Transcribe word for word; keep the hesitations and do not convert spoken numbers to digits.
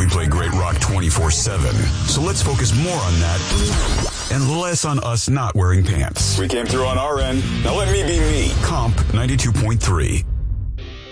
We play great rock twenty-four seven. So let's focus more on that and less on us not wearing pants. We came through on our end. Now let me be me. Comp ninety-two point three.